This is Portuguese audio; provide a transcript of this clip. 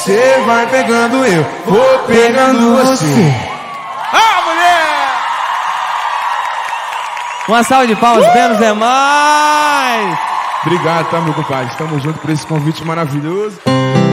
Você vai pegando, eu vou pegando você. Ah, mulher! Uma salva de palmas, menos é mais! Obrigado, tá, meu compadre? Estamos juntos por esse convite maravilhoso.